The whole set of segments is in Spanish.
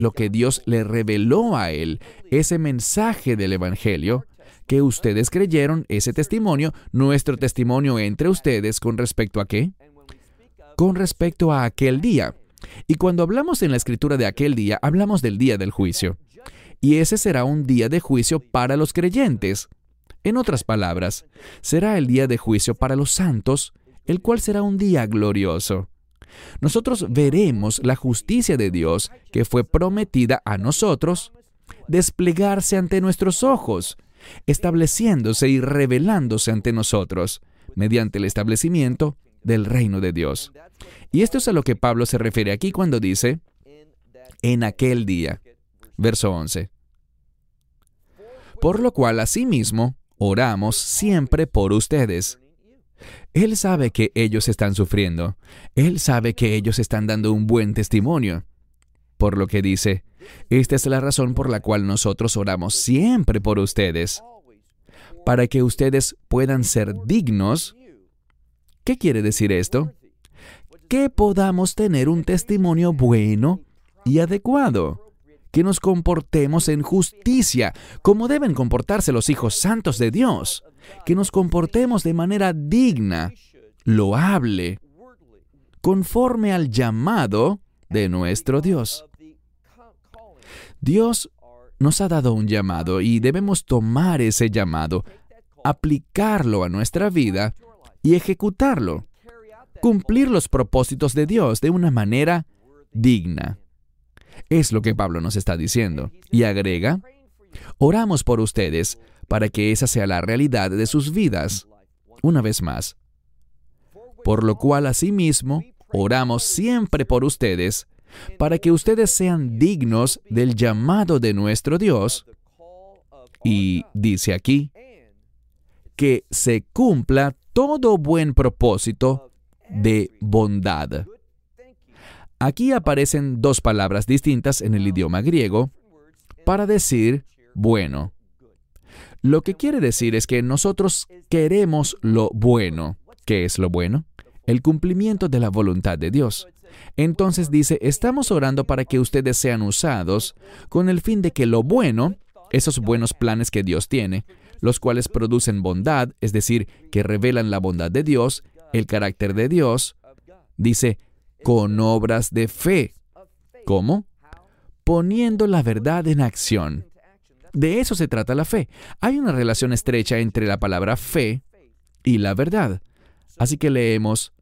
lo que Dios le reveló a él, ese mensaje del Evangelio, que ustedes creyeron, ese testimonio, nuestro testimonio entre ustedes, ¿con respecto a qué? Con respecto a aquel día. Y cuando hablamos en la Escritura de aquel día, hablamos del día del juicio. Y ese será un día de juicio para los creyentes. En otras palabras, será el día de juicio para los santos, el cual será un día glorioso. Nosotros veremos la justicia de Dios que fue prometida a nosotros desplegarse ante nuestros ojos, estableciéndose y revelándose ante nosotros mediante el establecimiento del reino de Dios. Y esto es a lo que Pablo se refiere aquí cuando dice, en aquel día. Verso 11. Por lo cual, asimismo, oramos siempre por ustedes. Él sabe que ellos están sufriendo. Él sabe que ellos están dando un buen testimonio. Por lo que dice, esta es la razón por la cual nosotros oramos siempre por ustedes, para que ustedes puedan ser dignos. ¿Qué quiere decir esto? Que podamos tener un testimonio bueno y adecuado, que nos comportemos en justicia, como deben comportarse los hijos santos de Dios, que nos comportemos de manera digna, loable, conforme al llamado de nuestro Dios. Dios nos ha dado un llamado y debemos tomar ese llamado, aplicarlo a nuestra vida y ejecutarlo, cumplir los propósitos de Dios de una manera digna. Es lo que Pablo nos está diciendo. Y agrega, oramos por ustedes para que esa sea la realidad de sus vidas. Una vez más. Por lo cual, asimismo, oramos siempre por ustedes, para que ustedes sean dignos del llamado de nuestro Dios. Y dice aquí, que se cumpla todo buen propósito de bondad. Aquí aparecen dos palabras distintas en el idioma griego para decir bueno. Lo que quiere decir es que nosotros queremos lo bueno. ¿Qué es lo bueno? El cumplimiento de la voluntad de Dios. Entonces dice, estamos orando para que ustedes sean usados con el fin de que lo bueno, esos buenos planes que Dios tiene, los cuales producen bondad, es decir, que revelan la bondad de Dios, el carácter de Dios, dice, con obras de fe. ¿Cómo? Poniendo la verdad en acción. De eso se trata la fe. Hay una relación estrecha entre la palabra fe y la verdad. Así que leemos,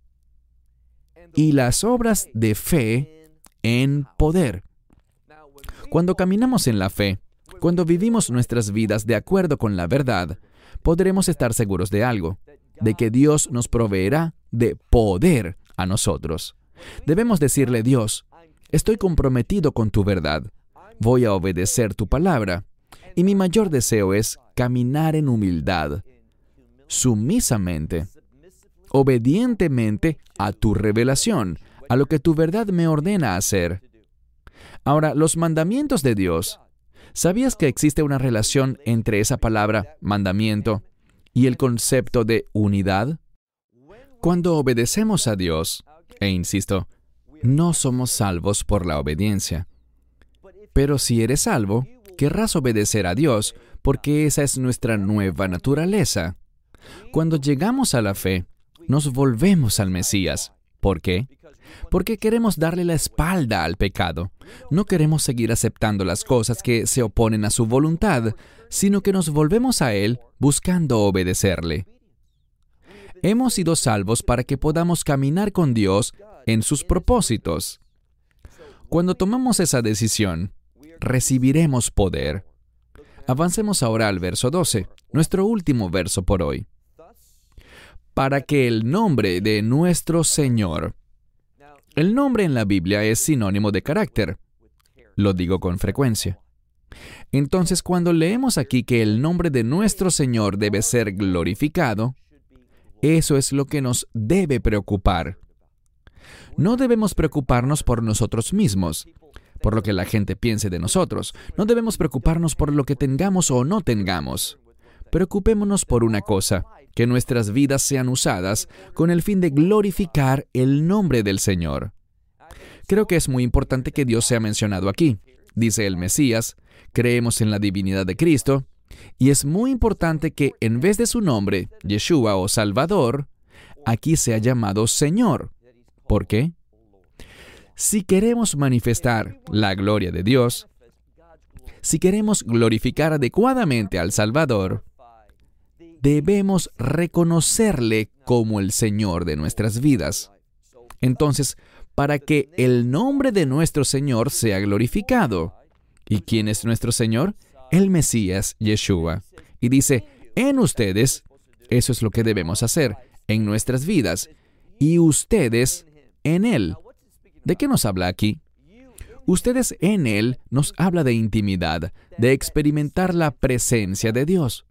y las obras de fe en poder. Cuando caminamos en la fe, cuando vivimos nuestras vidas de acuerdo con la verdad, podremos estar seguros de algo, de que Dios nos proveerá de poder a nosotros. Debemos decirle, Dios, estoy comprometido con tu verdad. Voy a obedecer tu palabra. Y mi mayor deseo es caminar en humildad, sumisamente, obedientemente a tu revelación, a lo que tu verdad me ordena hacer. Ahora, los mandamientos de Dios, ¿sabías que existe una relación entre esa palabra, mandamiento, y el concepto de unidad? Cuando obedecemos a Dios, e insisto, no somos salvos por la obediencia. Pero si eres salvo, querrás obedecer a Dios, porque esa es nuestra nueva naturaleza. Cuando llegamos a la fe, nos volvemos al Mesías. ¿Por qué? Porque queremos darle la espalda al pecado. No queremos seguir aceptando las cosas que se oponen a su voluntad, sino que nos volvemos a Él buscando obedecerle. Hemos sido salvos para que podamos caminar con Dios en sus propósitos. Cuando tomamos esa decisión, recibiremos poder. Avancemos ahora al verso 12, nuestro último verso por hoy. Para que el nombre de nuestro Señor. El nombre en la Biblia es sinónimo de carácter. Lo digo con frecuencia. Entonces, cuando leemos aquí que el nombre de nuestro Señor debe ser glorificado, eso es lo que nos debe preocupar. No debemos preocuparnos por nosotros mismos, por lo que la gente piense de nosotros. No debemos preocuparnos por lo que tengamos o no tengamos. Preocupémonos por una cosa, que nuestras vidas sean usadas con el fin de glorificar el nombre del Señor. Creo que es muy importante que Dios sea mencionado aquí. Dice el Mesías, creemos en la divinidad de Cristo, y es muy importante que en vez de su nombre, Yeshua o Salvador, aquí sea llamado Señor. ¿Por qué? Si queremos manifestar la gloria de Dios, si queremos glorificar adecuadamente al Salvador, debemos reconocerle como el Señor de nuestras vidas. Entonces, para que el nombre de nuestro Señor sea glorificado. ¿Y quién es nuestro Señor? El Mesías, Yeshua. Y dice, en ustedes, eso es lo que debemos hacer, en nuestras vidas, y ustedes en Él. ¿De qué nos habla aquí? Ustedes en Él nos habla de intimidad, de experimentar la presencia de Dios.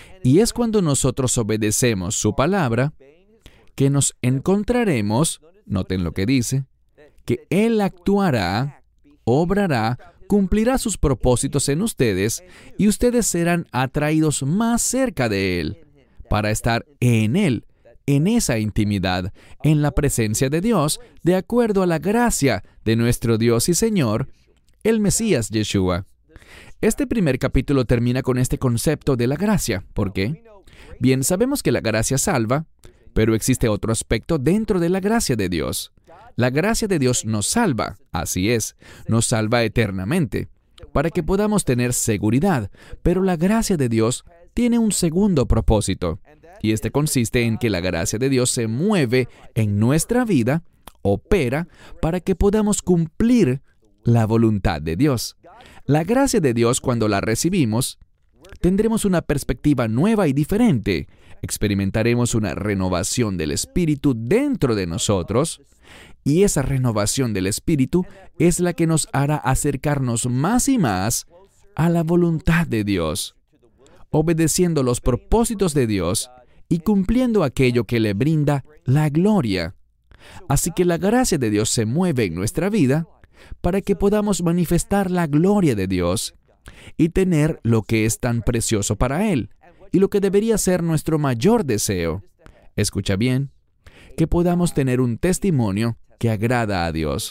Y es cuando nosotros obedecemos su palabra que nos encontraremos, noten lo que dice, que Él actuará, obrará, cumplirá sus propósitos en ustedes y ustedes serán atraídos más cerca de Él para estar en Él, en esa intimidad, en la presencia de Dios, de acuerdo a la gracia de nuestro Dios y Señor, el Mesías Yeshua. Este primer capítulo termina con este concepto de la gracia. ¿Por qué? Bien, sabemos que la gracia salva, pero existe otro aspecto dentro de la gracia de Dios. La gracia de Dios nos salva, así es, nos salva eternamente, para que podamos tener seguridad, pero la gracia de Dios tiene un segundo propósito, y este consiste en que la gracia de Dios se mueve en nuestra vida, opera, para que podamos cumplir la voluntad de Dios. La gracia de Dios, cuando la recibimos, tendremos una perspectiva nueva y diferente. Experimentaremos una renovación del Espíritu dentro de nosotros, y esa renovación del Espíritu es la que nos hará acercarnos más y más a la voluntad de Dios, obedeciendo los propósitos de Dios y cumpliendo aquello que le brinda la gloria. Así que la gracia de Dios se mueve en nuestra vida para que podamos manifestar la gloria de Dios y tener lo que es tan precioso para Él y lo que debería ser nuestro mayor deseo. Escucha bien, que podamos tener un testimonio que agrada a Dios.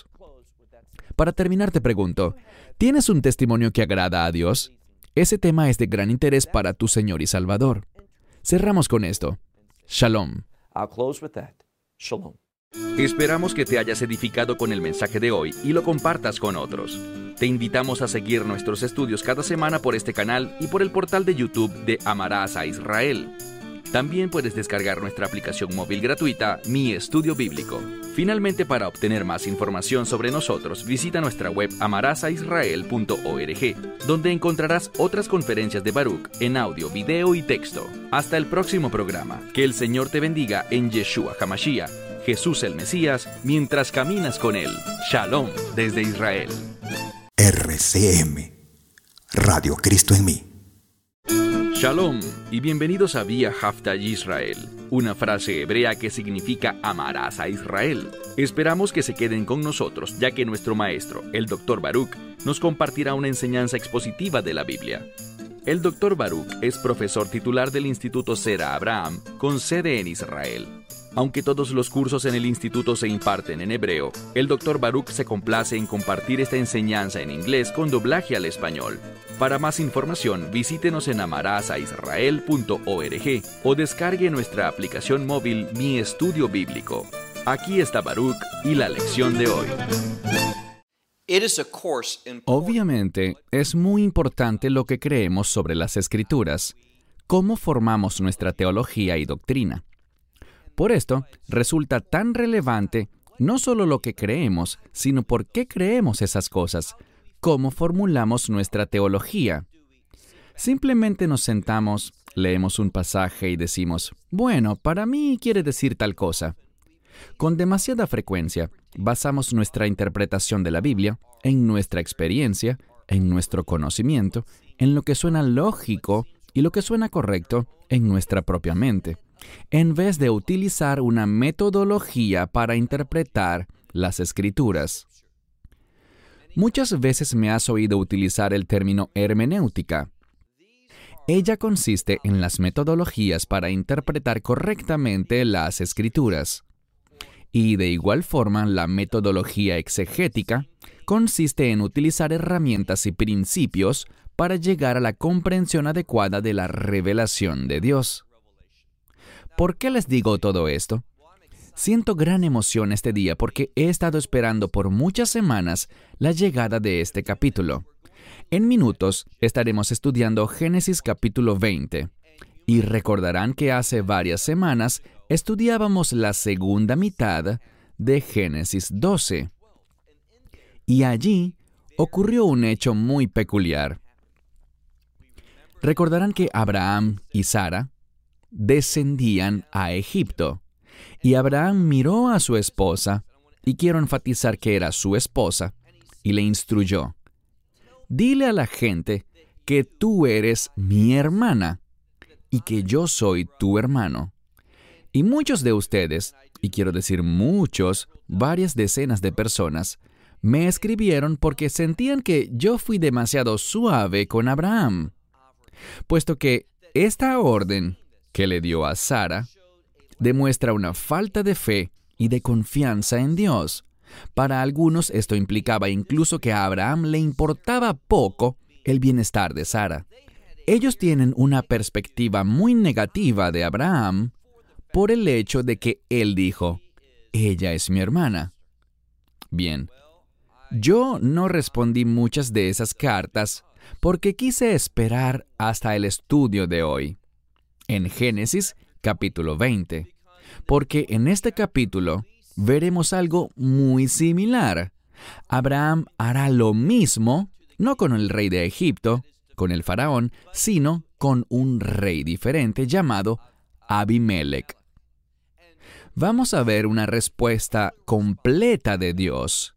Para terminar, te pregunto, ¿tienes un testimonio que agrada a Dios? Ese tema es de gran interés para tu Señor y Salvador. Cerramos con esto. Shalom. I'll close with that. Shalom. Esperamos que te hayas edificado con el mensaje de hoy y lo compartas con otros. Te invitamos a seguir nuestros estudios cada semana por este canal y por el portal de YouTube de Amarás a Israel. También puedes descargar nuestra aplicación móvil gratuita, Mi Estudio Bíblico. Finalmente, para obtener más información sobre nosotros, visita nuestra web amarasaisrael.org, donde encontrarás otras conferencias de Baruch en audio, video y texto. Hasta el próximo programa. Que el Señor te bendiga en Yeshua HaMashiach, Jesús el Mesías, mientras caminas con Él. Shalom desde Israel. RCM, Radio Cristo en mí. Shalom y bienvenidos a Vía Hafta Yisrael, una frase hebrea que significa amarás a Israel. Esperamos que se queden con nosotros, ya que nuestro maestro, el Dr. Baruch, nos compartirá una enseñanza expositiva de la Biblia. El Dr. Baruch es profesor titular del Instituto Sera Abraham, con sede en Israel. Aunque todos los cursos en el instituto se imparten en hebreo, el Dr. Baruch se complace en compartir esta enseñanza en inglés con doblaje al español. Para más información, visítenos en amarasaisrael.org o descargue nuestra aplicación móvil Mi Estudio Bíblico. Aquí está Baruch y la lección de hoy. Obviamente, es muy importante lo que creemos sobre las Escrituras, cómo formamos nuestra teología y doctrina. Por esto, resulta tan relevante no solo lo que creemos, sino por qué creemos esas cosas, cómo formulamos nuestra teología. Simplemente nos sentamos, leemos un pasaje y decimos, bueno, para mí quiere decir tal cosa. Con demasiada frecuencia, basamos nuestra interpretación de la Biblia en nuestra experiencia, en nuestro conocimiento, en lo que suena lógico y lo que suena correcto en nuestra propia mente, en vez de utilizar una metodología para interpretar las Escrituras. Muchas veces me has oído utilizar el término hermenéutica. Ella consiste en las metodologías para interpretar correctamente las Escrituras. Y de igual forma, la metodología exegética consiste en utilizar herramientas y principios para llegar a la comprensión adecuada de la revelación de Dios. ¿Por qué les digo todo esto? Siento gran emoción este día porque he estado esperando por muchas semanas la llegada de este capítulo. En minutos estaremos estudiando Génesis capítulo 20. Y recordarán que hace varias semanas estudiábamos la segunda mitad de Génesis 12. Y allí ocurrió un hecho muy peculiar. Recordarán que Abraham y Sara descendían a Egipto. Y Abraham miró a su esposa, y quiero enfatizar que era su esposa, y le instruyó: dile a la gente que tú eres mi hermana y que yo soy tu hermano. Y muchos de ustedes, y quiero decir muchos, varias decenas de personas, me escribieron porque sentían que yo fui demasiado suave con Abraham, puesto que esta orden que le dio a Sara demuestra una falta de fe y de confianza en Dios. Para algunos esto implicaba incluso que a Abraham le importaba poco el bienestar de Sara. Ellos tienen una perspectiva muy negativa de Abraham por el hecho de que él dijo: ella es mi hermana. Bien, yo no respondí muchas de esas cartas porque quise esperar hasta el estudio de hoy, en Génesis capítulo 20, porque en este capítulo veremos algo muy similar. Abraham hará lo mismo, no con el rey de Egipto, con el faraón, sino con un rey diferente llamado Abimelech. Vamos a ver una respuesta completa de Dios.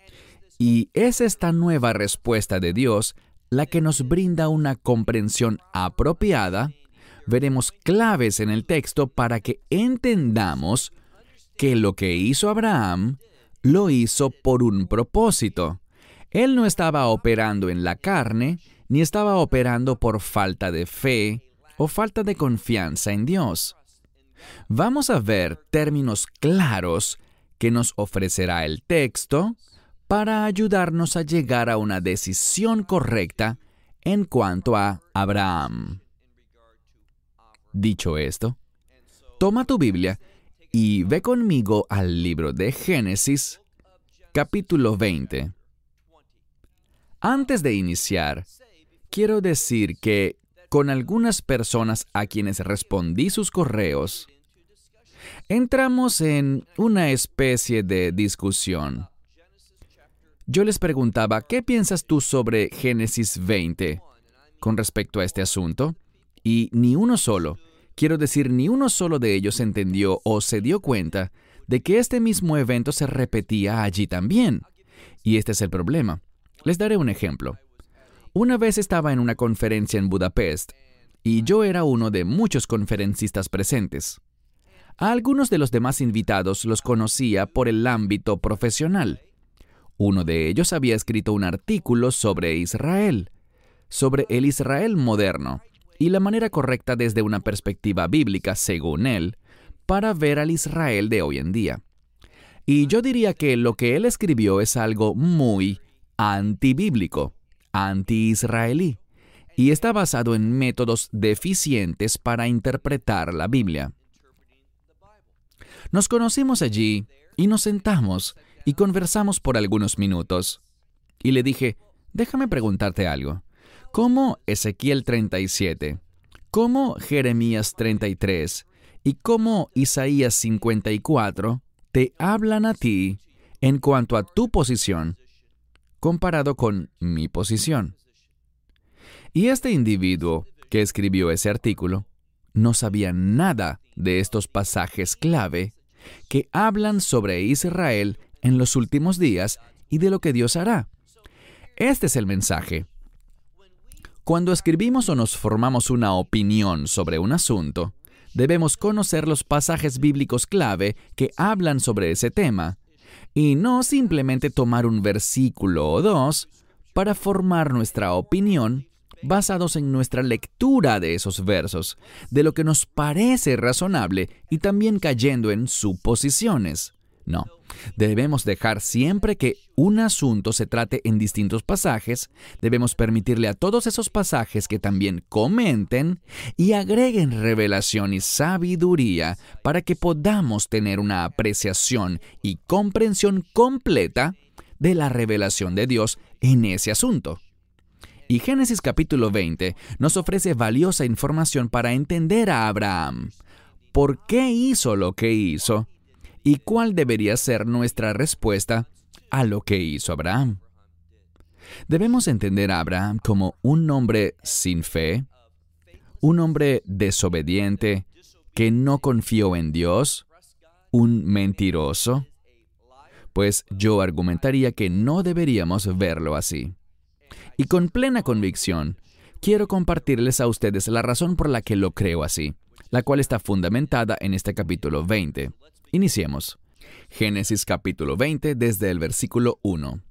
Y es esta nueva respuesta de Dios la que nos brinda una comprensión apropiada. Veremos claves en el texto para que entendamos que lo que hizo Abraham lo hizo por un propósito. Él no estaba operando en la carne, ni estaba operando por falta de fe o falta de confianza en Dios. Vamos a ver términos claros que nos ofrecerá el texto para ayudarnos a llegar a una decisión correcta en cuanto a Abraham. Dicho esto, toma tu Biblia y ve conmigo al libro de Génesis, capítulo 20. Antes de iniciar, quiero decir que con algunas personas a quienes respondí sus correos, entramos en una especie de discusión. Yo les preguntaba: ¿qué piensas tú sobre Génesis 20 con respecto a este asunto? Y ni uno solo, quiero decir, ni uno solo de ellos entendió o se dio cuenta de que este mismo evento se repetía allí también. Y este es el problema. Les daré un ejemplo. Una vez estaba en una conferencia en Budapest, y yo era uno de muchos conferencistas presentes. A algunos de los demás invitados los conocía por el ámbito profesional. Uno de ellos había escrito un artículo sobre Israel, sobre el Israel moderno, y la manera correcta desde una perspectiva bíblica, según él, para ver al Israel de hoy en día. Y yo diría que lo que él escribió es algo muy antibíblico, anti-israelí, y está basado en métodos deficientes para interpretar la Biblia. Nos conocimos allí y nos sentamos y conversamos por algunos minutos. Y le dije: déjame preguntarte algo. ¿Cómo Ezequiel 37, cómo Jeremías 33 y cómo Isaías 54 te hablan a ti en cuanto a tu posición comparado con mi posición? Y este individuo que escribió ese artículo no sabía nada de estos pasajes clave que hablan sobre Israel en los últimos días y de lo que Dios hará. Este es el mensaje. Cuando escribimos o nos formamos una opinión sobre un asunto, debemos conocer los pasajes bíblicos clave que hablan sobre ese tema, y no simplemente tomar un versículo o dos para formar nuestra opinión basados en nuestra lectura de esos versos, de lo que nos parece razonable y también cayendo en suposiciones. No. Debemos dejar siempre que un asunto se trate en distintos pasajes, debemos permitirle a todos esos pasajes que también comenten y agreguen revelación y sabiduría para que podamos tener una apreciación y comprensión completa de la revelación de Dios en ese asunto. Y Génesis capítulo 20 nos ofrece valiosa información para entender a Abraham. ¿Por qué hizo lo que hizo? ¿Y cuál debería ser nuestra respuesta a lo que hizo Abraham? Debemos entender a Abraham como un hombre sin fe, un hombre desobediente que no confió en Dios, un mentiroso. Pues yo argumentaría que no deberíamos verlo así. Y con plena convicción, quiero compartirles a ustedes la razón por la que lo creo así, la cual está fundamentada en este capítulo 20. Iniciemos. Génesis capítulo 20 desde el versículo 1.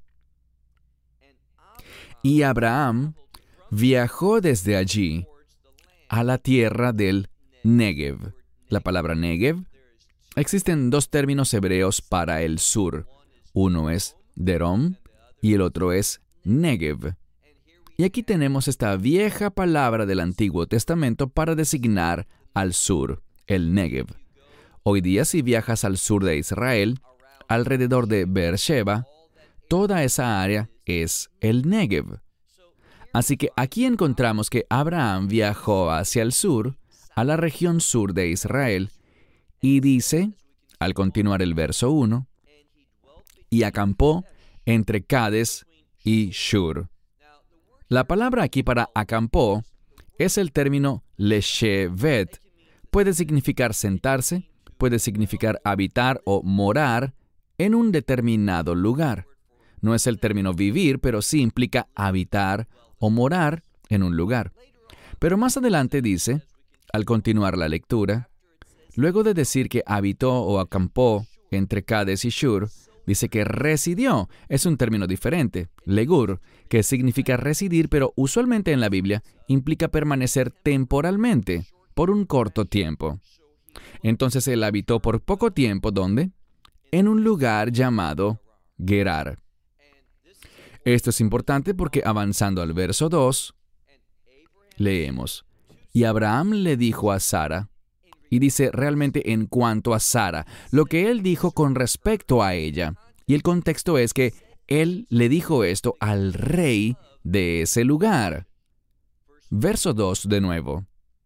Y Abraham viajó desde allí a la tierra del Negev. La palabra Negev, existen dos términos hebreos para el sur. Uno es Derom y el otro es Negev. Y aquí tenemos esta vieja palabra del Antiguo Testamento para designar al sur, el Negev. Hoy día, si viajas al sur de Israel, alrededor de Beersheba, toda esa área es el Negev. Así que aquí encontramos que Abraham viajó hacia el sur, a la región sur de Israel, y dice, al continuar el verso 1, y acampó entre Cades y Shur. La palabra aquí para acampó es el término leshevet. Puede significar sentarse, puede significar habitar o morar en un determinado lugar. No es el término vivir, pero sí implica habitar o morar en un lugar. Pero más adelante dice, al continuar la lectura, luego de decir que habitó o acampó entre Cades y Shur, dice que residió. Es un término diferente, legur, que significa residir, pero usualmente en la Biblia implica permanecer temporalmente, por un corto tiempo. Entonces él habitó por poco tiempo, ¿dónde? En un lugar llamado Gerar. Esto es importante porque avanzando al verso 2, leemos, y Abraham le dijo a Sara, y dice realmente en cuanto a Sara, lo que él dijo con respecto a ella. Y el contexto es que él le dijo esto al rey de ese lugar. Verso 2 de nuevo.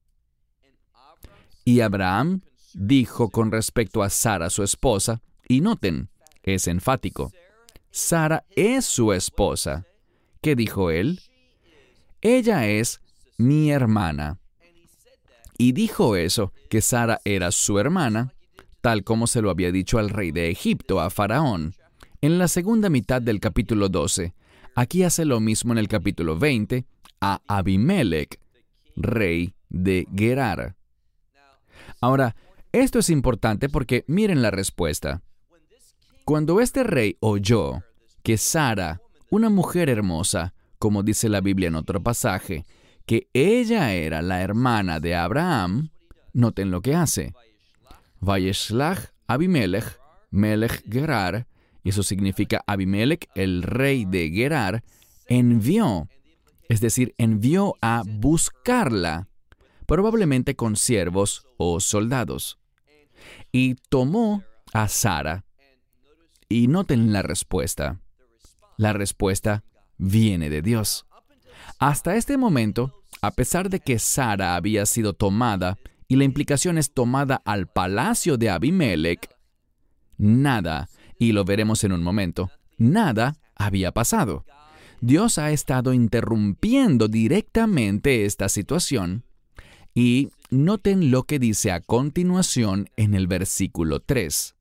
Y Abraham dijo con respecto a Sara su esposa, y noten, es enfático. Sara es su esposa. ¿Qué dijo él? Ella es mi hermana. Y dijo eso, que Sara era su hermana, tal como se lo había dicho al rey de Egipto, a Faraón, en la segunda mitad del capítulo 12. Aquí hace lo mismo en el capítulo 20 a Abimelech, rey de Gerar. Ahora, esto es importante porque miren la respuesta. Cuando este rey oyó que Sara, una mujer hermosa, como dice la Biblia en otro pasaje, que ella era la hermana de Abraham, noten lo que hace. Vayeshlach Abimelech, Melech Gerar, y eso significa Abimelech, el rey de Gerar, envió, es decir, envió a buscarla, probablemente con siervos o soldados. Y tomó a Sara. Y noten la respuesta. La respuesta viene de Dios. Hasta este momento, a pesar de que Sara había sido tomada, y la implicación es tomada al palacio de Abimelech, nada, y lo veremos en un momento, nada había pasado. Dios ha estado interrumpiendo directamente esta situación, y noten lo que dice a continuación en el versículo 3.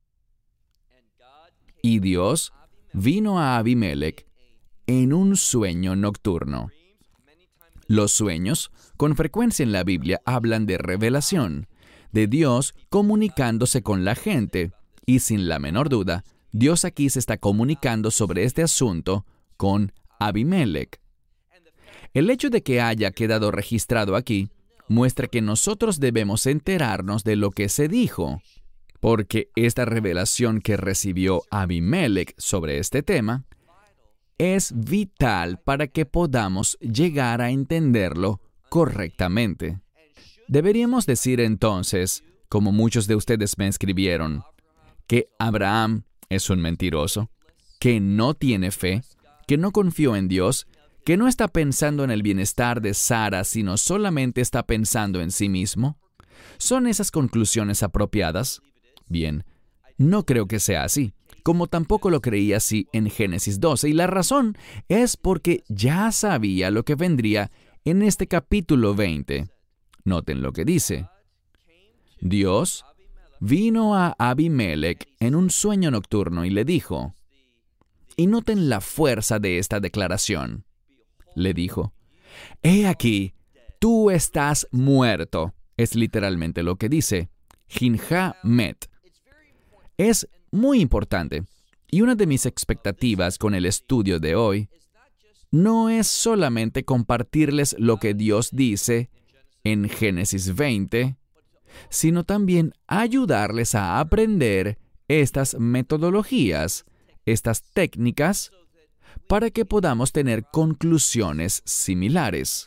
Y Dios vino a Abimelech en un sueño nocturno. Los sueños, con frecuencia en la Biblia, hablan de revelación, de Dios comunicándose con la gente, y sin la menor duda, Dios aquí se está comunicando sobre este asunto con Abimelech. El hecho de que haya quedado registrado aquí muestra que nosotros debemos enterarnos de lo que se dijo. porque esta revelación que recibió Abimelech sobre este tema es vital para que podamos llegar a entenderlo correctamente. Deberíamos decir entonces, como muchos de ustedes me escribieron, que Abraham es un mentiroso, que no tiene fe, que no confió en Dios, que no está pensando en el bienestar de Sara, sino solamente está pensando en sí mismo. ¿Son esas conclusiones apropiadas? Bien, no creo que sea así, como tampoco lo creía así en Génesis 12, y la razón es porque ya sabía lo que vendría en este capítulo 20. Noten lo que dice. Dios vino a Abimelech en un sueño nocturno y le dijo, y noten la fuerza de esta declaración. Le dijo, «He aquí, tú estás muerto». Es literalmente lo que dice. Hinja met. Es muy importante. Y una de mis expectativas con el estudio de hoy no es solamente compartirles lo que Dios dice en Génesis 20, sino también ayudarles a aprender estas metodologías, estas técnicas, para que podamos tener conclusiones similares.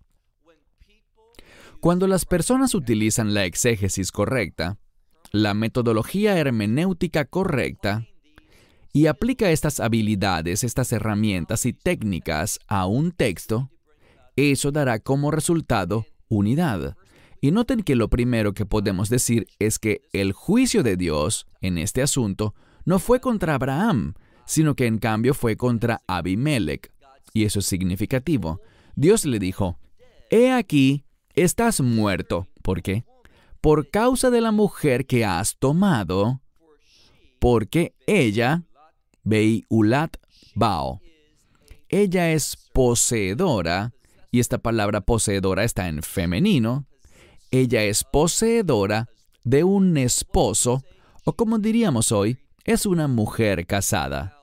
Cuando las personas utilizan la exégesis correcta, la metodología hermenéutica correcta, y aplica estas habilidades, estas herramientas y técnicas a un texto, eso dará como resultado unidad. Y noten que lo primero que podemos decir es que el juicio de Dios en este asunto no fue contra Abraham, sino que en cambio fue contra Abimelech. Y eso es significativo. Dios le dijo, «He aquí, estás muerto». ¿Por qué? Por causa de la mujer que has tomado, porque ella, Beiulat Bao, ella es poseedora, y esta palabra poseedora está en femenino. Ella es poseedora de un esposo, o como diríamos hoy, es una mujer casada.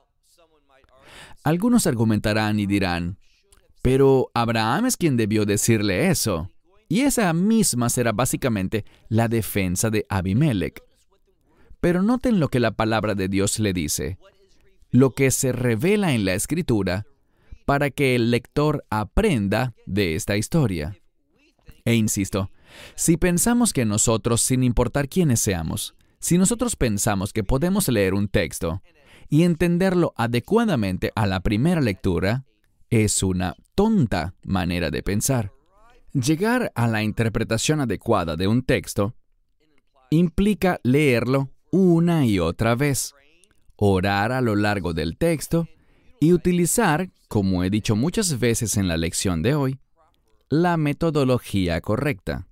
Algunos argumentarán y dirán, pero Abraham es quien debió decirle eso. Y esa misma será básicamente la defensa de Abimelech. Pero noten lo que la palabra de Dios le dice, lo que se revela en la Escritura, para que el lector aprenda de esta historia. E insisto, si pensamos que nosotros, sin importar quiénes seamos, si nosotros pensamos que podemos leer un texto y entenderlo adecuadamente a la primera lectura, es una tonta manera de pensar. Llegar a la interpretación adecuada de un texto implica leerlo una y otra vez, orar a lo largo del texto y utilizar, como he dicho muchas veces en la lección de hoy, la metodología correcta.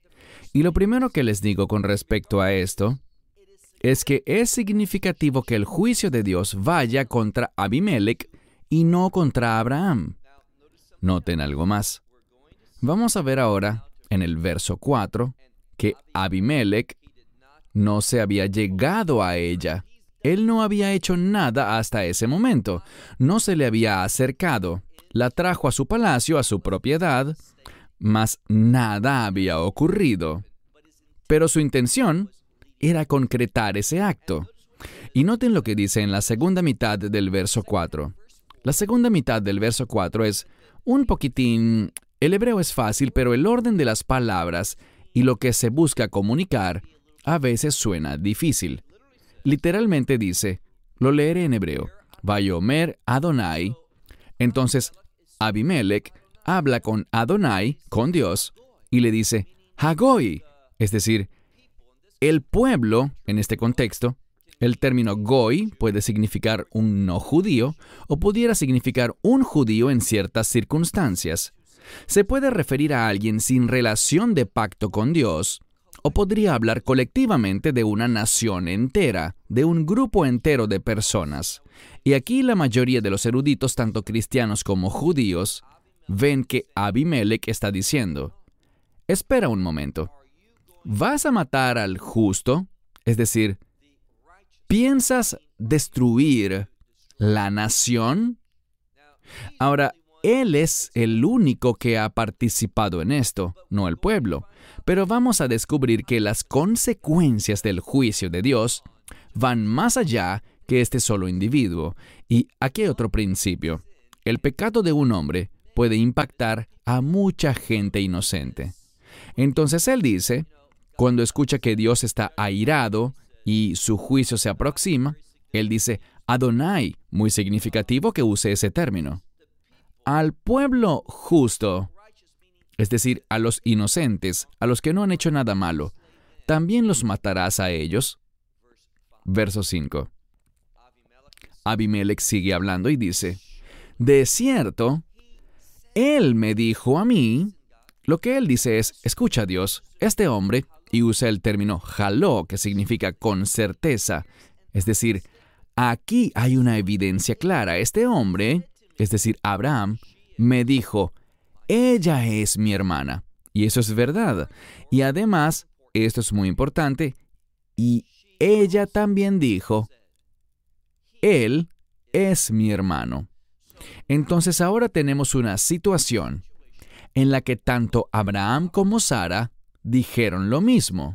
Y lo primero que les digo con respecto a esto es que es significativo que el juicio de Dios vaya contra Abimelech y no contra Abraham. Noten algo más. Vamos a ver ahora, en el verso 4, que Abimelech no se había llegado a ella. Él no había hecho nada hasta ese momento. No se le había acercado. La trajo a su palacio, a su propiedad, mas nada había ocurrido. Pero su intención era concretar ese acto. Y noten lo que dice en la segunda mitad del verso 4. La segunda mitad del verso 4 es un poquitín... El hebreo es fácil, pero el orden de las palabras y lo que se busca comunicar a veces suena difícil. Literalmente dice, lo leeré en hebreo, Vayomer Adonai. Entonces, Abimelech habla con Adonai, con Dios, y le dice, Hagoi, es decir, el pueblo, en este contexto. El término Goi puede significar un no judío o pudiera significar un judío en ciertas circunstancias. Se puede referir a alguien sin relación de pacto con Dios, o podría hablar colectivamente de una nación entera, de un grupo entero de personas. Y aquí la mayoría de los eruditos, tanto cristianos como judíos, ven que Abimelech está diciendo, espera un momento, ¿vas a matar al justo? Es decir, ¿piensas destruir la nación? Ahora, él es el único que ha participado en esto, no el pueblo. Pero vamos a descubrir que las consecuencias del juicio de Dios van más allá que este solo individuo. Y aquí hay otro principio. El pecado de un hombre puede impactar a mucha gente inocente. Entonces él dice, cuando escucha que Dios está airado y su juicio se aproxima, él dice, Adonai, muy significativo que use ese término. Al pueblo justo, es decir, a los inocentes, a los que no han hecho nada malo, ¿también los matarás a ellos? Verso 5. Abimelech sigue hablando y dice, de cierto, él me dijo a mí, lo que él dice es, escucha Dios, este hombre, y usa el término jaló, que significa con certeza, es decir, aquí hay una evidencia clara. Este hombre, es decir, Abraham, me dijo, ella es mi hermana. Y eso es verdad. Y además, esto es muy importante, y ella también dijo, él es mi hermano. Entonces ahora tenemos una situación en la que tanto Abraham como Sara dijeron lo mismo.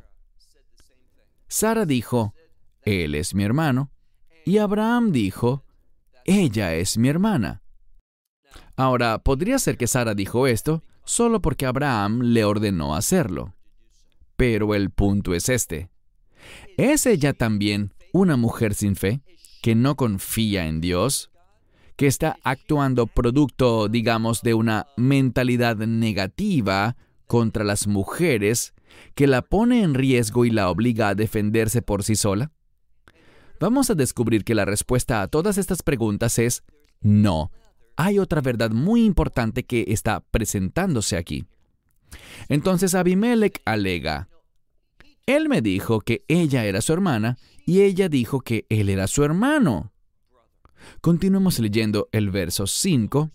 Sara dijo, él es mi hermano, y Abraham dijo, ella es mi hermana. Ahora, podría ser que Sara dijo esto solo porque Abraham le ordenó hacerlo. Pero el punto es este. ¿Es ella también una mujer sin fe, que no confía en Dios, que está actuando producto, digamos, de una mentalidad negativa contra las mujeres, que la pone en riesgo y la obliga a defenderse por sí sola? Vamos a descubrir que la respuesta a todas estas preguntas es no. Hay otra verdad muy importante que está presentándose aquí. Entonces Abimelech alega, él me dijo que ella era su hermana y ella dijo que él era su hermano. Continuemos leyendo el verso 5.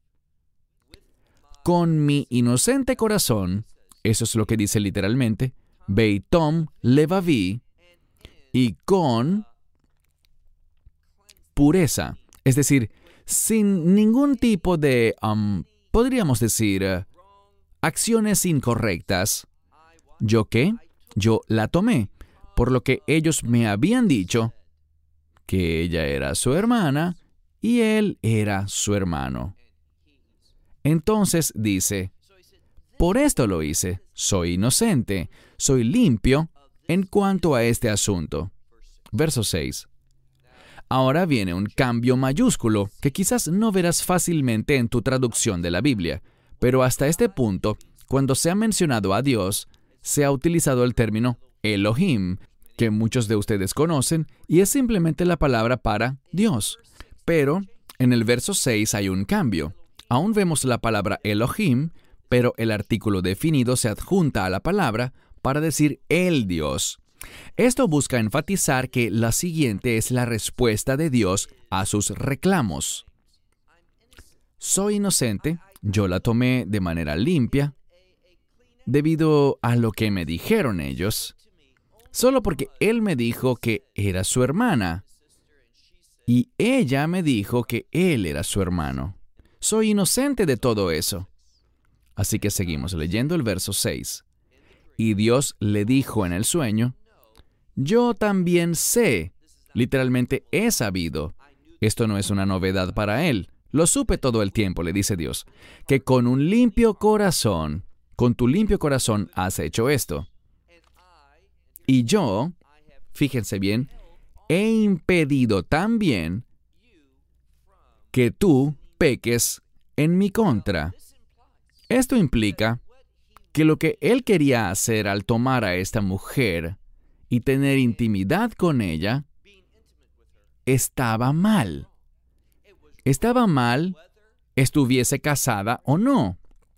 Con mi inocente corazón, eso es lo que dice literalmente, Beitom levaví, y con pureza, es decir, sin ningún tipo de, podríamos decir, acciones incorrectas. ¿Yo qué? Yo la tomé, por lo que ellos me habían dicho que ella era su hermana y él era su hermano. Entonces dice, por esto lo hice, soy inocente, soy limpio en cuanto a este asunto. Verso 6. Ahora viene un cambio mayúsculo que quizás no verás fácilmente en tu traducción de la Biblia, pero hasta este punto, cuando se ha mencionado a Dios, se ha utilizado el término Elohim, que muchos de ustedes conocen, y es simplemente la palabra para Dios. Pero en el verso 6 hay un cambio. Aún vemos la palabra Elohim, pero el artículo definido se adjunta a la palabra para decir el Dios. Esto busca enfatizar que la siguiente es la respuesta de Dios a sus reclamos. Soy inocente, yo la tomé de manera limpia, debido a lo que me dijeron ellos, solo porque él me dijo que era su hermana, y ella me dijo que él era su hermano. Soy inocente de todo eso. Así que seguimos leyendo el verso 6. Y Dios le dijo en el sueño, yo también sé, literalmente he sabido. Esto no es una novedad para él. Lo supe todo el tiempo, le dice Dios, que con un limpio corazón, con tu limpio corazón has hecho esto. Y yo, fíjense bien, he impedido también que tú peques en mi contra. Esto implica que lo que él quería hacer al tomar a esta mujer y tener intimidad con ella, estaba mal. Estaba mal, estuviese casada o no.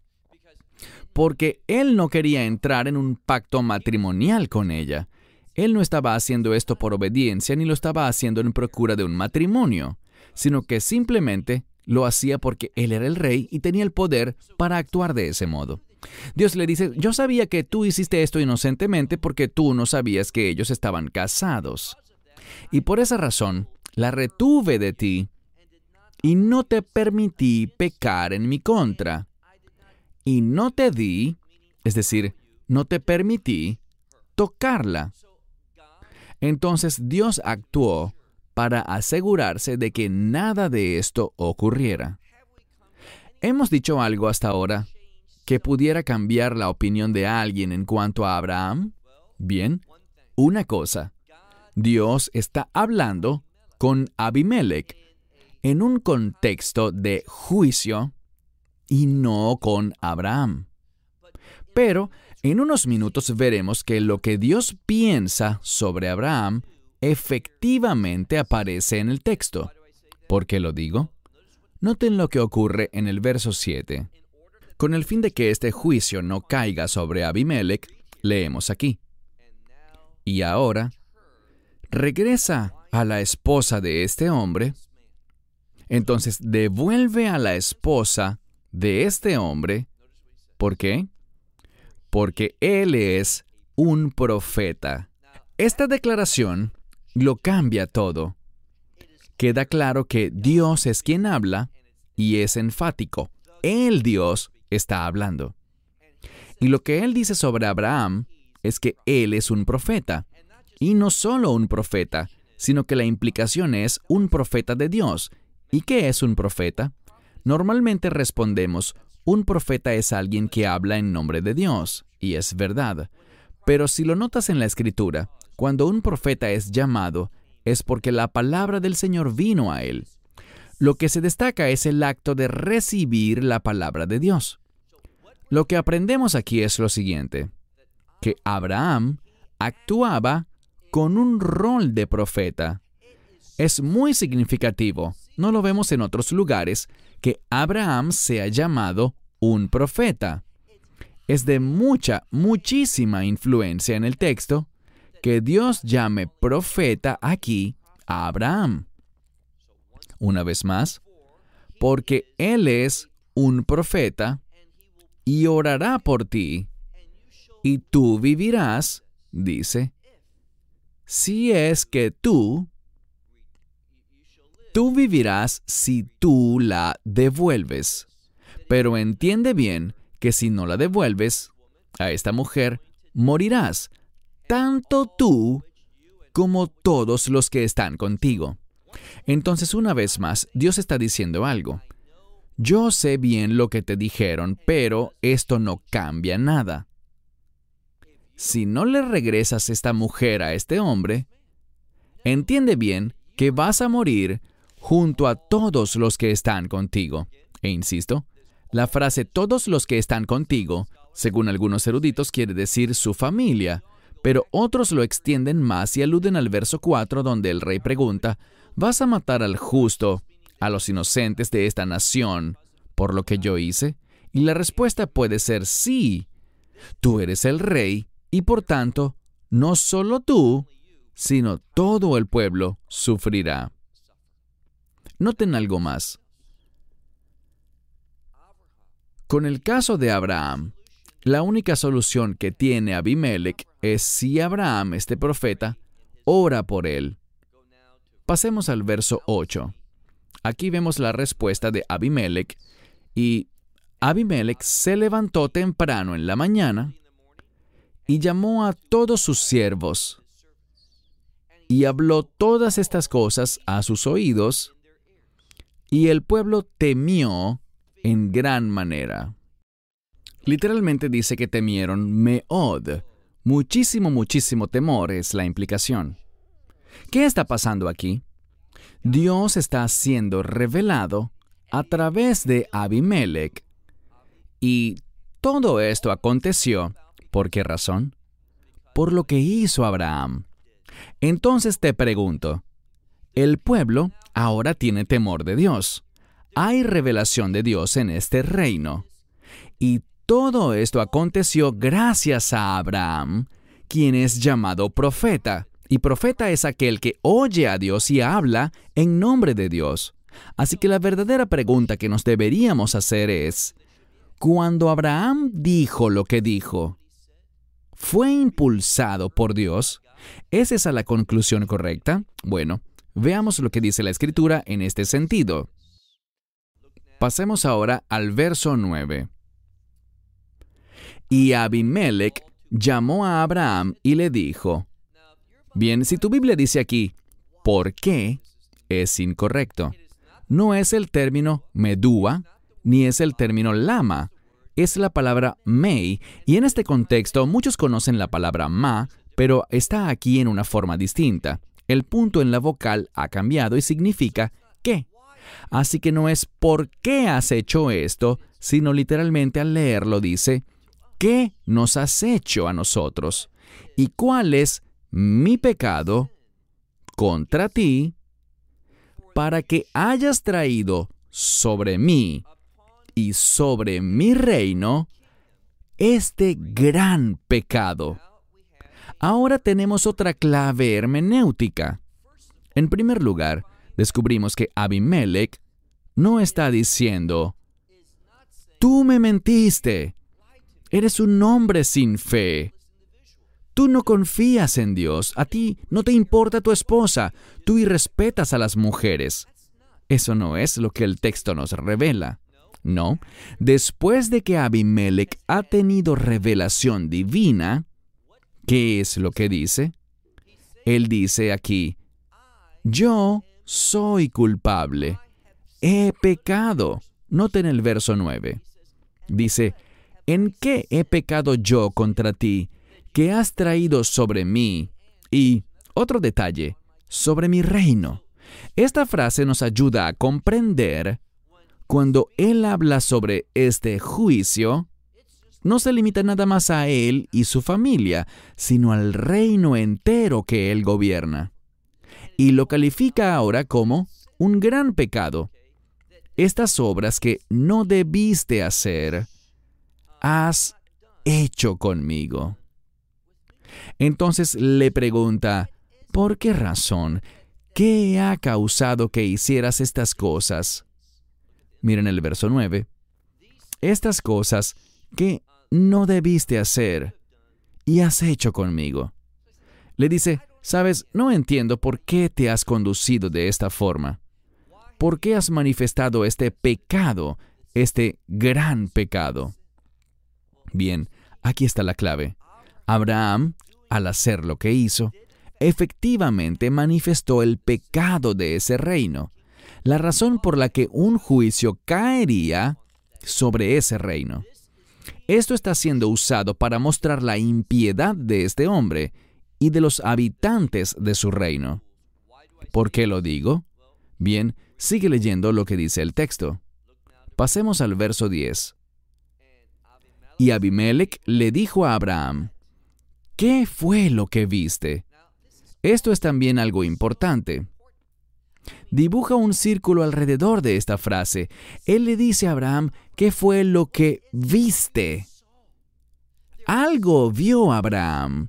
Porque él no quería entrar en un pacto matrimonial con ella. Él no estaba haciendo esto por obediencia ni lo estaba haciendo en procura de un matrimonio, sino que simplemente lo hacía porque él era el rey y tenía el poder para actuar de ese modo. Dios le dice, yo sabía que tú hiciste esto inocentemente porque tú no sabías que ellos estaban casados. Y por esa razón, la retuve de ti y no te permití pecar en mi contra. Y no te di, es decir, no te permití tocarla. Entonces Dios actuó para asegurarse de que nada de esto ocurriera. ¿Hemos dicho algo hasta ahora que pudiera cambiar la opinión de alguien en cuanto a Abraham? Bien, una cosa. Dios está hablando con Abimelec en un contexto de juicio y no con Abraham. Pero en unos minutos veremos que lo que Dios piensa sobre Abraham efectivamente aparece en el texto. ¿Por qué lo digo? Noten lo que ocurre en el verso 7. Con el fin de que este juicio no caiga sobre Abimelec, leemos aquí. Y ahora, regresa a la esposa de este hombre. Entonces, devuelve a la esposa de este hombre. ¿Por qué? Porque él es un profeta. Esta declaración lo cambia todo. Queda claro que Dios es quien habla y es enfático. El Dios está hablando. Y lo que él dice sobre Abraham es que él es un profeta. Y no solo un profeta, sino que la implicación es un profeta de Dios. ¿Y qué es un profeta? Normalmente respondemos, un profeta es alguien que habla en nombre de Dios, y es verdad. Pero si lo notas en la Escritura, cuando un profeta es llamado, es porque la palabra del Señor vino a él. Lo que se destaca es el acto de recibir la palabra de Dios. Lo que aprendemos aquí es lo siguiente, que Abraham actuaba con un rol de profeta. Es muy significativo, no lo vemos en otros lugares, que Abraham sea llamado un profeta. Es de muchísima influencia en el texto que Dios llame profeta aquí a Abraham. Una vez más, porque él es un profeta y orará por ti, y tú vivirás, dice, si es que tú vivirás si tú la devuelves. Pero entiende bien que si no la devuelves a esta mujer, morirás, tanto tú como todos los que están contigo. Entonces, una vez más, Dios está diciendo algo. Yo sé bien lo que te dijeron, pero esto no cambia nada. Si no le regresas esta mujer a este hombre, entiende bien que vas a morir junto a todos los que están contigo. E insisto, la frase todos los que están contigo, según algunos eruditos, quiere decir su familia, pero otros lo extienden más y aluden al verso 4, donde el rey pregunta, ¿vas a matar al justo, a los inocentes de esta nación, por lo que yo hice? Y la respuesta puede ser sí. Tú eres el rey, y por tanto, no solo tú, sino todo el pueblo sufrirá. Noten algo más. Con el caso de Abraham, la única solución que tiene Abimelec es si Abraham, este profeta, ora por él. Pasemos al verso 8. Aquí vemos la respuesta de Abimelec, y Abimelec se levantó temprano en la mañana y llamó a todos sus siervos y habló todas estas cosas a sus oídos, y el pueblo temió en gran manera. Literalmente dice que temieron meod. Muchísimo temor es la implicación. ¿Qué está pasando aquí? Dios está siendo revelado a través de Abimelec. Y todo esto aconteció, ¿por qué razón? Por lo que hizo Abraham. Entonces te pregunto, el pueblo ahora tiene temor de Dios. Hay revelación de Dios en este reino. Y todo esto aconteció gracias a Abraham, quien es llamado profeta. Y profeta es aquel que oye a Dios y habla en nombre de Dios. Así que la verdadera pregunta que nos deberíamos hacer es, cuando Abraham dijo lo que dijo, ¿fue impulsado por Dios? ¿Es esa la conclusión correcta? Bueno, veamos lo que dice la Escritura en este sentido. Pasemos ahora al verso 9. Y Abimelech llamó a Abraham y le dijo. Bien, si tu Biblia dice aquí, ¿por qué?, es incorrecto. No es el término medúa, ni es el término lama. Es la palabra mei, y en este contexto muchos conocen la palabra ma, pero está aquí en una forma distinta. El punto en la vocal ha cambiado y significa ¿qué? Así que no es ¿por qué has hecho esto?, sino literalmente al leerlo dice ¿qué nos has hecho a nosotros? ¿Y cuál es mi pecado contra ti para que hayas traído sobre mí y sobre mi reino este gran pecado? Ahora tenemos otra clave hermenéutica. En primer lugar, descubrimos que Abimelech no está diciendo, tú me mentiste, eres un hombre sin fe, tú no confías en Dios, a ti no te importa tu esposa, tú irrespetas a las mujeres. Eso no es lo que el texto nos revela. No, después de que Abimelech ha tenido revelación divina, ¿qué es lo que dice? Él dice aquí, yo soy culpable, he pecado. Noten el verso 9. Dice, ¿en qué he pecado yo contra ti, que has traído sobre mí? Y, otro detalle, sobre mi reino. Esta frase nos ayuda a comprender cuando él habla sobre este juicio, no se limita nada más a él y su familia, sino al reino entero que él gobierna. Y lo califica ahora como un gran pecado. Estas obras que no debiste hacer, has hecho conmigo. Entonces le pregunta, ¿por qué razón? ¿Qué ha causado que hicieras estas cosas? Miren el verso 9. Estas cosas que no debiste hacer y has hecho conmigo. Le dice, ¿sabes? No entiendo por qué te has conducido de esta forma. ¿Por qué has manifestado este pecado, este gran pecado? Bien, aquí está la clave. Abraham, al hacer lo que hizo, efectivamente manifestó el pecado de ese reino, la razón por la que un juicio caería sobre ese reino. Esto está siendo usado para mostrar la impiedad de este hombre y de los habitantes de su reino. ¿Por qué lo digo? Bien, sigue leyendo lo que dice el texto. Pasemos al verso 10. Y Abimelech le dijo a Abraham, ¿qué fue lo que viste? Esto es también algo importante. Dibuja un círculo alrededor de esta frase. Él le dice a Abraham, ¿qué fue lo que viste? Algo vio Abraham.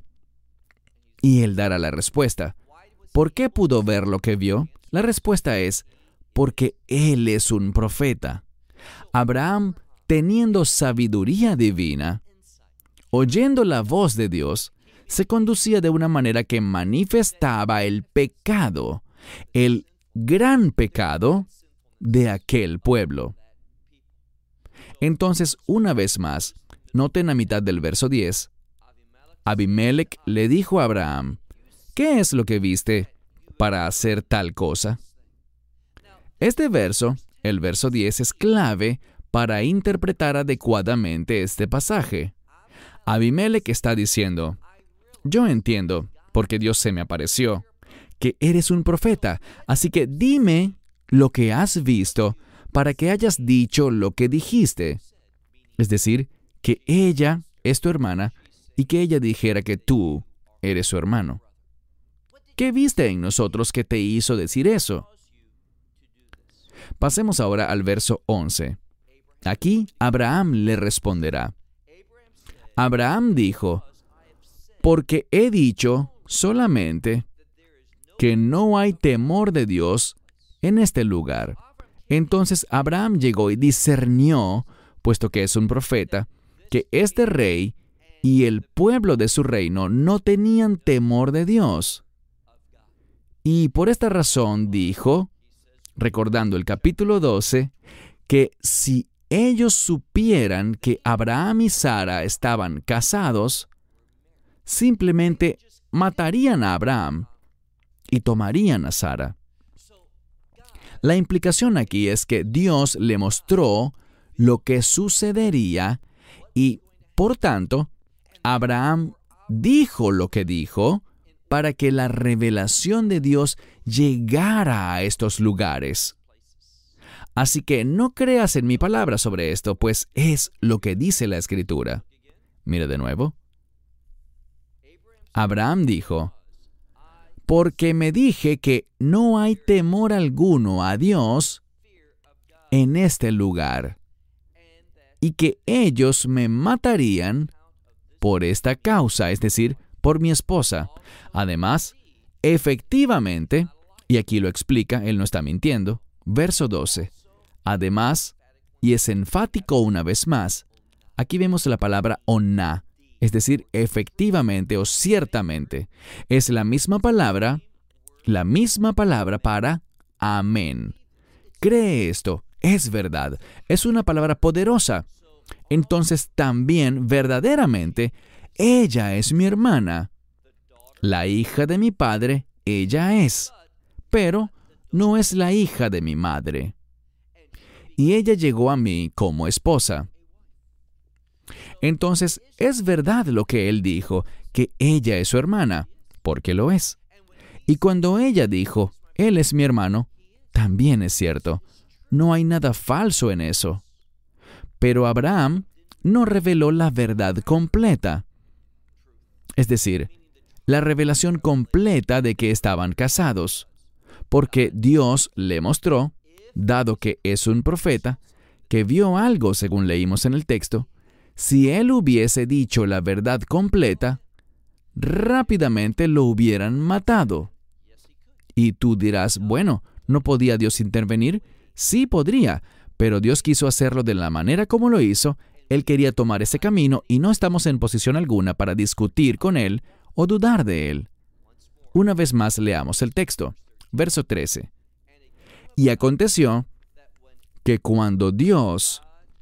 Y él dará la respuesta. ¿Por qué pudo ver lo que vio? La respuesta es, porque él es un profeta. Abraham, teniendo sabiduría divina, oyendo la voz de Dios, se conducía de una manera que manifestaba el pecado, el gran pecado de aquel pueblo. Entonces, una vez más, noten a mitad del verso 10, Abimelech le dijo a Abraham, ¿qué es lo que viste para hacer tal cosa? Este verso, el verso 10, es clave para interpretar adecuadamente este pasaje. Abimelech está diciendo, yo entiendo, porque Dios se me apareció, que eres un profeta, así que dime lo que has visto para que hayas dicho lo que dijiste. Es decir, que ella es tu hermana y que ella dijera que tú eres su hermano. ¿Qué viste en nosotros que te hizo decir eso? Pasemos ahora al verso 11. Aquí Abraham le responderá. Abraham dijo, porque he dicho solamente que no hay temor de Dios en este lugar. Entonces Abraham llegó y discernió, puesto que es un profeta, que este rey y el pueblo de su reino no tenían temor de Dios. Y por esta razón dijo, recordando el capítulo 12, que si ellos supieran que Abraham y Sara estaban casados, simplemente matarían a Abraham y tomarían a Sara. La implicación aquí es que Dios le mostró lo que sucedería y, por tanto, Abraham dijo lo que dijo para que la revelación de Dios llegara a estos lugares. Así que no creas en mi palabra sobre esto, pues es lo que dice la Escritura. Mira de nuevo. Abraham dijo, porque me dije que no hay temor alguno a Dios en este lugar, y que ellos me matarían por esta causa, es decir, por mi esposa. Además, efectivamente, y aquí lo explica, él no está mintiendo, verso 12. Además, y es enfático una vez más, aquí vemos la palabra oná, es decir, efectivamente o ciertamente. Es la misma palabra para amén. Cree esto, es verdad, es una palabra poderosa. Entonces también, verdaderamente, ella es mi hermana. La hija de mi padre, ella es, pero no es la hija de mi madre. Y ella llegó a mí como esposa. Entonces, es verdad lo que él dijo, que ella es su hermana, porque lo es. Y cuando ella dijo, él es mi hermano, también es cierto. No hay nada falso en eso. Pero Abraham no reveló la verdad completa. Es decir, la revelación completa de que estaban casados, porque Dios le mostró, dado que es un profeta, que vio algo según leímos en el texto. Si él hubiese dicho la verdad completa, rápidamente lo hubieran matado. Y tú dirás, bueno, ¿no podía Dios intervenir? Sí podría, pero Dios quiso hacerlo de la manera como lo hizo. Él quería tomar ese camino y no estamos en posición alguna para discutir con él o dudar de él. Una vez más leamos el texto, verso 13. Y aconteció que cuando Dios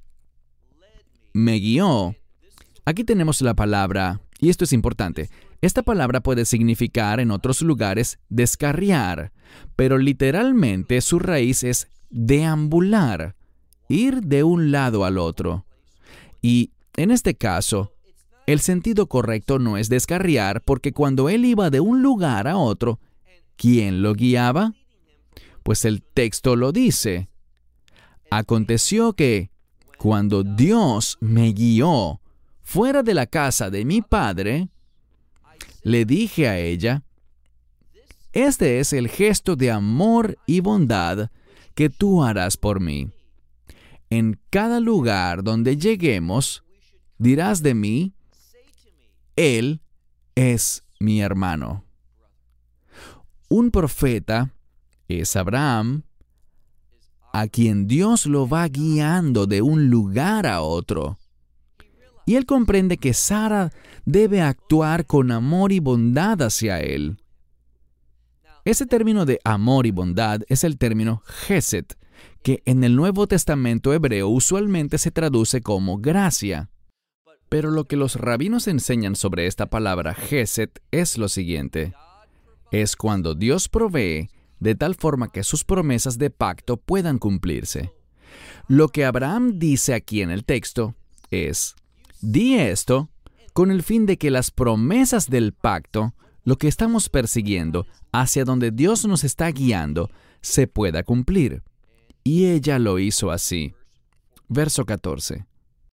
me guió, aquí tenemos la palabra, y esto es importante, esta palabra puede significar en otros lugares descarriar, pero literalmente su raíz es deambular, ir de un lado al otro. Y en este caso, el sentido correcto no es descarriar, porque cuando él iba de un lugar a otro, ¿quién lo guiaba? Pues el texto lo dice. Aconteció que, cuando Dios me guió fuera de la casa de mi padre, le dije a ella, este es el gesto de amor y bondad que tú harás por mí. En cada lugar donde lleguemos, dirás de mí, él es mi hermano. Un profeta es Abraham, a quien Dios lo va guiando de un lugar a otro. Y él comprende que Sara debe actuar con amor y bondad hacia él. Ese término de amor y bondad es el término Hesed, que en el Nuevo Testamento hebreo usualmente se traduce como gracia. Pero lo que los rabinos enseñan sobre esta palabra Hesed es lo siguiente. Es cuando Dios provee de tal forma que sus promesas de pacto puedan cumplirse. Lo que Abraham dice aquí en el texto es, di esto con el fin de que las promesas del pacto, lo que estamos persiguiendo, hacia donde Dios nos está guiando, se pueda cumplir. Y ella lo hizo así. Verso 14.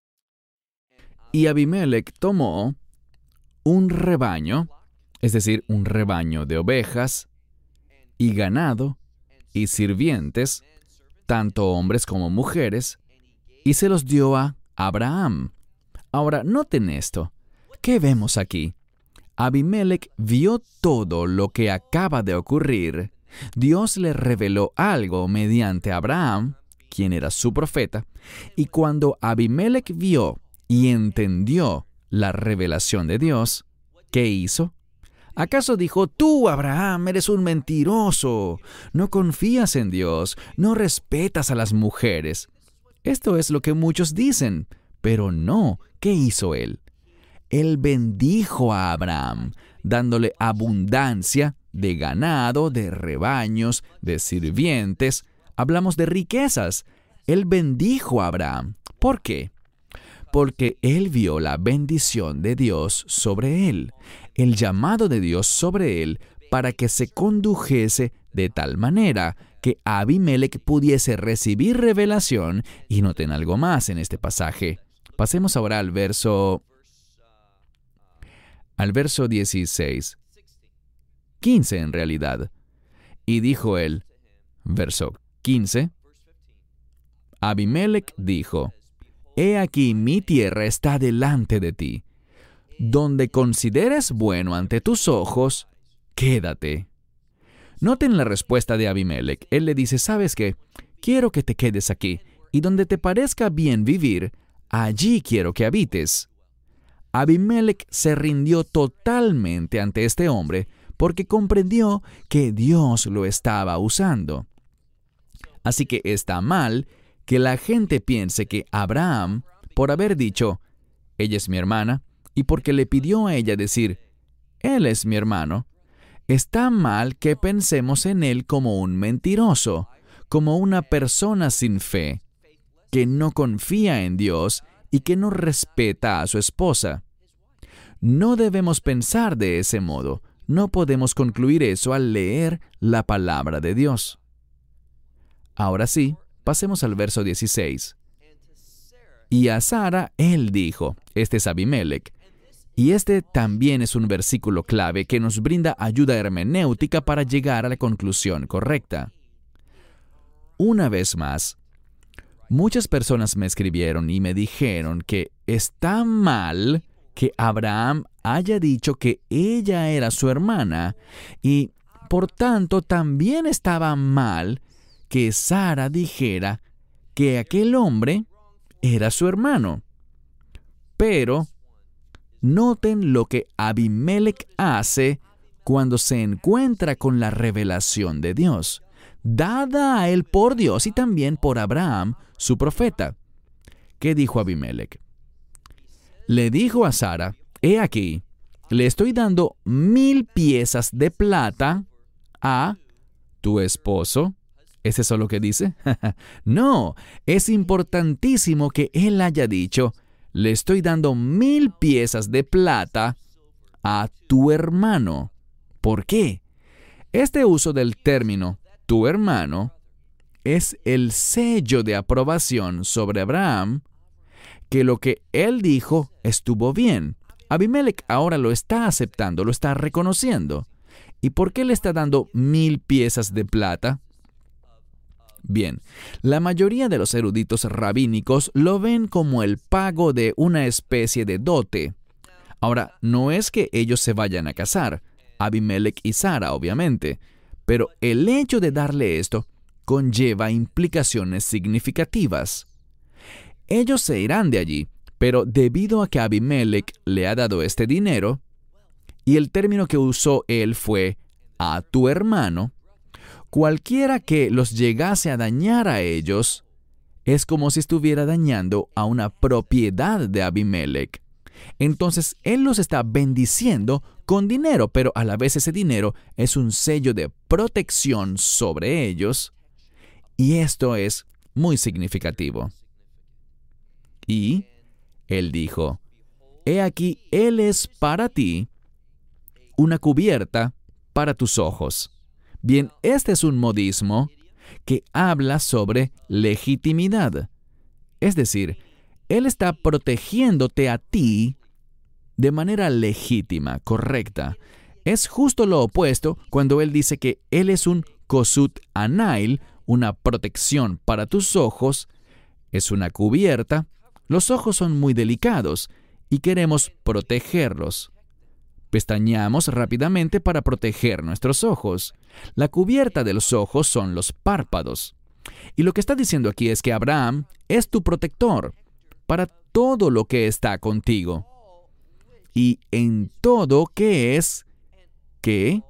Y Abimelech tomó un rebaño, es decir, un rebaño de ovejas, y ganado, y sirvientes, tanto hombres como mujeres, y se los dio a Abraham. Ahora, noten esto. ¿Qué vemos aquí? Abimelech vio todo lo que acaba de ocurrir. Dios le reveló algo mediante Abraham, quien era su profeta, y cuando Abimelech vio y entendió la revelación de Dios, ¿qué hizo? ¿Acaso dijo, tú, Abraham, eres un mentiroso? No confías en Dios, no respetas a las mujeres. Esto es lo que muchos dicen, pero no. ¿Qué hizo él? Él bendijo a Abraham, dándole abundancia de ganado, de rebaños, de sirvientes. Hablamos de riquezas. Él bendijo a Abraham. ¿Por qué? Porque él vio la bendición de Dios sobre él, el llamado de Dios sobre él para que se condujese de tal manera que Abimelech pudiese recibir revelación. Y noten algo más en este pasaje. Pasemos ahora al verso 16. 15 en realidad. Y dijo él, verso 15, Abimelech dijo, «He aquí mi tierra está delante de ti. Donde consideres bueno ante tus ojos, quédate». Noten la respuesta de Abimelech. Él le dice, ¿sabes qué? Quiero que te quedes aquí, y donde te parezca bien vivir, allí quiero que habites. Abimelech se rindió totalmente ante este hombre porque comprendió que Dios lo estaba usando. Así que está mal que la gente piense que Abraham, por haber dicho, ella es mi hermana, y porque le pidió a ella decir, él es mi hermano, está mal que pensemos en él como un mentiroso, como una persona sin fe, que no confía en Dios y que no respeta a su esposa. No debemos pensar de ese modo. No podemos concluir eso al leer la palabra de Dios. Ahora sí, pasemos al verso 16. Y a Sara él dijo, este es Abimelech, y este también es un versículo clave que nos brinda ayuda hermenéutica para llegar a la conclusión correcta. Una vez más, muchas personas me escribieron y me dijeron que está mal que Abraham haya dicho que ella era su hermana y, por tanto, también estaba mal que Sara dijera que aquel hombre era su hermano. Pero noten lo que Abimelech hace cuando se encuentra con la revelación de Dios, dada a él por Dios y también por Abraham, su profeta. ¿Qué dijo Abimelech? Le dijo a Sara, he aquí, le estoy dando 1000 piezas de plata a tu esposo. ¿Es eso lo que dice? No, es importantísimo que él haya dicho, le estoy dando 1000 piezas de plata a tu hermano. ¿Por qué? Este uso del término tu hermano es el sello de aprobación sobre Abraham, que lo que él dijo estuvo bien. Abimelech ahora lo está aceptando, lo está reconociendo. ¿Y por qué le está dando 1000 piezas de plata? Bien, la mayoría de los eruditos rabínicos lo ven como el pago de una especie de dote. Ahora, no es que ellos se vayan a casar, Abimelech y Sara, obviamente, pero el hecho de darle esto conlleva implicaciones significativas. Ellos se irán de allí, pero debido a que Abimelech le ha dado este dinero, y el término que usó él fue a tu hermano, cualquiera que los llegase a dañar a ellos, es como si estuviera dañando a una propiedad de Abimelech. Entonces, él los está bendiciendo con dinero, pero a la vez ese dinero es un sello de protección sobre ellos, y esto es muy significativo. Y él dijo, he aquí, él es para ti una cubierta para tus ojos. Bien, este es un modismo que habla sobre legitimidad. Es decir, él está protegiéndote a ti de manera legítima, correcta. Es justo lo opuesto cuando él dice que él es un kosut anail, una protección para tus ojos, es una cubierta. Los ojos son muy delicados y queremos protegerlos. Pestañeamos rápidamente para proteger nuestros ojos. La cubierta de los ojos son los párpados. Y lo que está diciendo aquí es que Abraham es tu protector para todo lo que está contigo. Y en todo que es, ¿qué?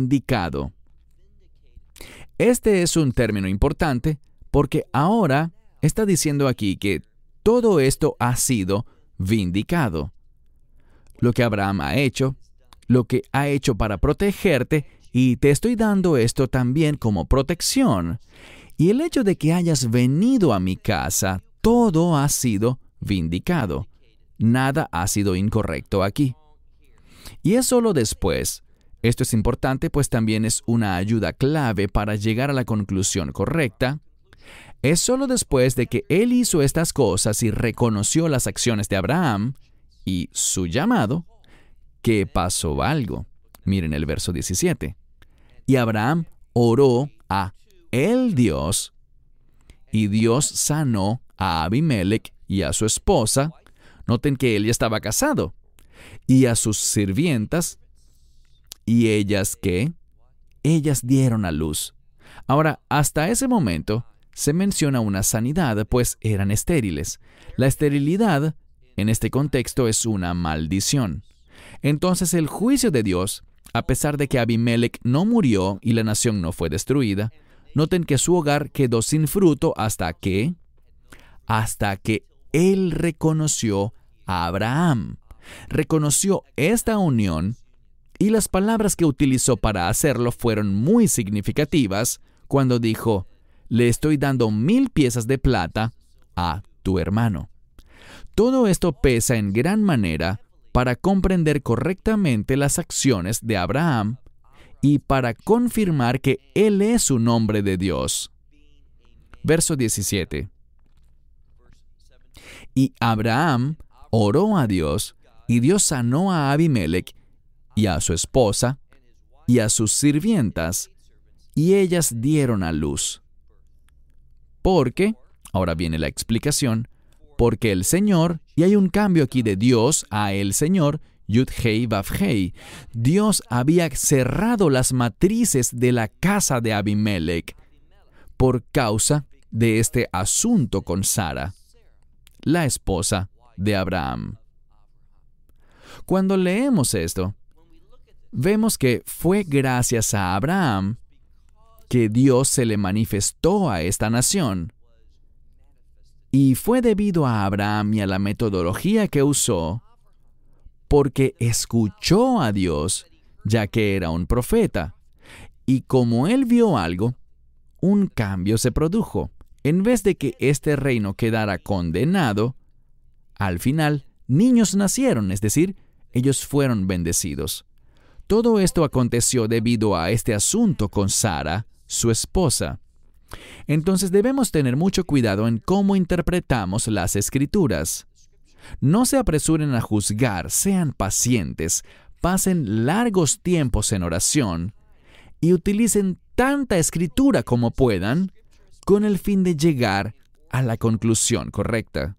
Vindicado. Este es un término importante porque ahora Está diciendo aquí que todo esto ha sido vindicado. Lo que Abraham ha hecho, lo que ha hecho para protegerte, y te estoy dando esto también como protección. Y el hecho de que hayas venido a mi casa, todo ha sido vindicado. Nada ha sido incorrecto aquí. Y es solo después. Esto es importante, pues también es una ayuda clave para llegar a la conclusión correcta. Es solo después de que él hizo estas cosas y reconoció las acciones de Abraham y su llamado, que pasó algo. Miren el verso 17. Y Abraham oró a el Dios, y Dios sanó a Abimelech y a su esposa. Noten que él ya estaba casado. Y a sus sirvientas. ¿Y ellas qué? Ellas dieron a luz. Ahora, hasta ese momento, se menciona una sanidad, pues eran estériles. La esterilidad, en este contexto, es una maldición. Entonces, el juicio de Dios, a pesar de que Abimelech no murió y la nación no fue destruida, noten que su hogar quedó sin fruto hasta que él reconoció a Abraham. Reconoció esta unión, y las palabras que utilizó para hacerlo fueron muy significativas cuando dijo: le estoy dando 1000 piezas de plata a tu hermano. Todo esto pesa en gran manera para comprender correctamente las acciones de Abraham y para confirmar que Él es un hombre de Dios. Verso 17. Y Abraham oró a Dios, y Dios sanó a Abimelech y a su esposa y a sus sirvientas, y ellas dieron a luz. Porque, ahora viene la explicación, porque el Señor, y hay un cambio aquí de Dios a el Señor, Yud-Hei Vav-Hei, Dios había cerrado las matrices de la casa de Abimelech por causa de este asunto con Sara, la esposa de Abraham. Cuando leemos esto, vemos que fue gracias a Abraham que Dios se le manifestó a esta nación. Y fue debido a Abraham y a la metodología que usó, porque escuchó a Dios, ya que era un profeta. Y como él vio algo, un cambio se produjo. En vez de que este reino quedara condenado, al final, niños nacieron, es decir, ellos fueron bendecidos. Todo esto aconteció debido a este asunto con Sara, su esposa. Entonces debemos tener mucho cuidado en cómo interpretamos las Escrituras. No se apresuren a juzgar, sean pacientes, pasen largos tiempos en oración y utilicen tanta Escritura como puedan con el fin de llegar a la conclusión correcta.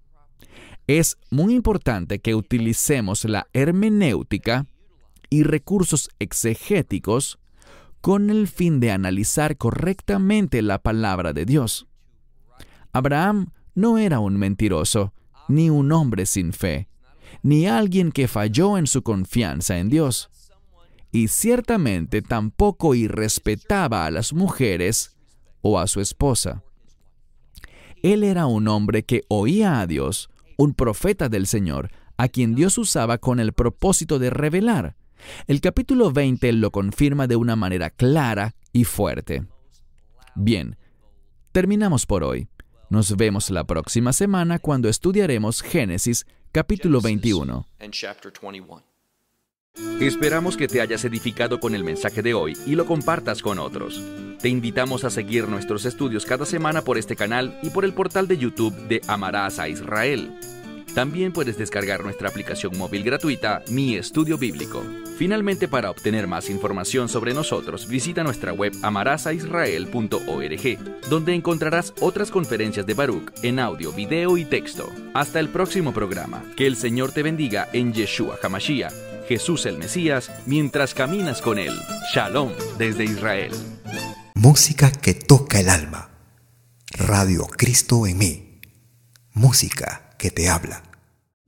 Es muy importante que utilicemos la hermenéutica y recursos exegéticos con el fin de analizar correctamente la palabra de Dios. Abraham no era un mentiroso, ni un hombre sin fe, ni alguien que falló en su confianza en Dios. Y ciertamente tampoco irrespetaba a las mujeres o a su esposa. Él era un hombre que oía a Dios, un profeta del Señor, a quien Dios usaba con el propósito de revelar. El capítulo 20 lo confirma de una manera clara y fuerte. Bien, terminamos por hoy. Nos vemos la próxima semana cuando estudiaremos Génesis capítulo 21. Esperamos que te hayas edificado con el mensaje de hoy y lo compartas con otros. Te invitamos a seguir nuestros estudios cada semana por este canal y por el portal de YouTube de Amarás a Israel. También puedes descargar nuestra aplicación móvil gratuita, Mi Estudio Bíblico. Finalmente, para obtener más información sobre nosotros, visita nuestra web amarasaisrael.org, donde encontrarás otras conferencias de Baruch en audio, video y texto. Hasta el próximo programa. Que el Señor te bendiga en Yeshua HaMashiach, Jesús el Mesías, mientras caminas con Él. Shalom desde Israel. Música que toca el alma. Radio Cristo en mí. Música que te habla.